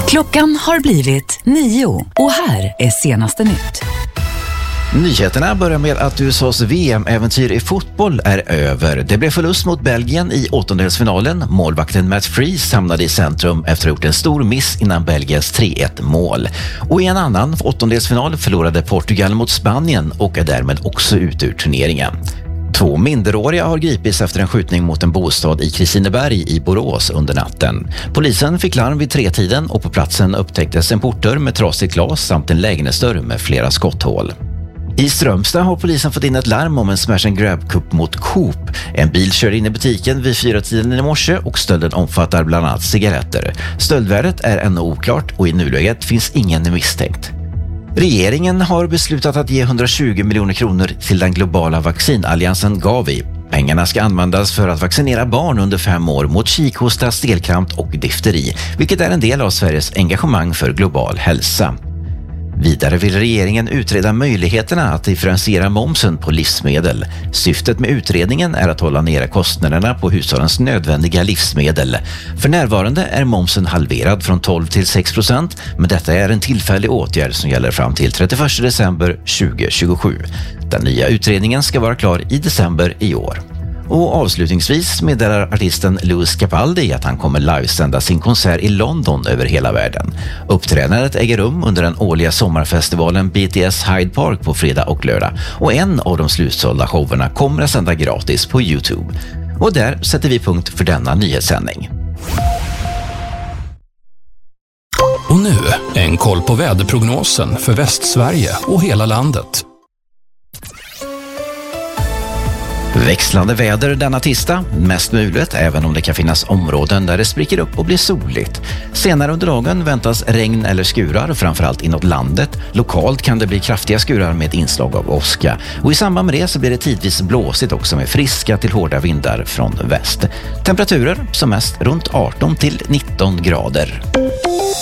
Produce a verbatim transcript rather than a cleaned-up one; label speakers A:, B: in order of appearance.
A: Klockan har blivit nio och här är senaste nytt.
B: Nyheterna börjar med att U S A:s V M-äventyr i fotboll är över. Det blev förlust mot Belgien i åttondelsfinalen. Målvakten Matt Freese hamnade i centrum efter att ha gjort en stor miss innan Belgiens tre ett mål. Och i en annan åttondelsfinal förlorade Portugal mot Spanien och är därmed också ute ur turneringen. Två minderåriga har gripits efter en skjutning mot en bostad i Kristineberg i Borås under natten. Polisen fick larm vid tretiden och på platsen upptäcktes en portdörr med trasigt glas samt en lägenhetsdörr med flera skotthål. I Strömstad har polisen fått in ett larm om en smash and grab-kupp mot Coop. En bil kör in i butiken vid fyra tiden i morse och stölden omfattar bland annat cigaretter. Stöldvärdet är ännu oklart och i nuläget finns ingen misstänkt. Regeringen har beslutat att ge hundratjugo miljoner kronor till den globala vaccinalliansen Gavi. Pengarna ska användas för att vaccinera barn under fem år mot kikhosta, stelkramp och difteri, vilket är en del av Sveriges engagemang för global hälsa. Vidare vill regeringen utreda möjligheterna att differentiera momsen på livsmedel. Syftet med utredningen är att hålla nere kostnaderna på hushållens nödvändiga livsmedel. För närvarande är momsen halverad från tolv till sex procent, men detta är en tillfällig åtgärd som gäller fram till trettioförsta december tjugohundratjugosju. Den nya utredningen ska vara klar i december i år. Och avslutningsvis meddelar artisten Lewis Capaldi att han kommer livesända sin konsert i London över hela världen. Uppträdandet äger rum under den årliga sommarfestivalen B T S Hyde Park på fredag och lördag. Och en av de slutsålda showerna kommer att sända gratis på YouTube. Och där sätter vi punkt för denna nyhetssändning.
C: Och nu en koll på väderprognosen för Västsverige och hela landet.
B: Växlande väder denna tisdag, mest mulet även om det kan finnas områden där det spricker upp och blir soligt. Senare under dagen väntas regn eller skurar, framförallt inåt landet. Lokalt kan det bli kraftiga skurar med inslag av åska. Och i samband med det så blir det tidvis blåsigt också med friska till hårda vindar från väst. Temperaturer som mest runt arton till nitton grader.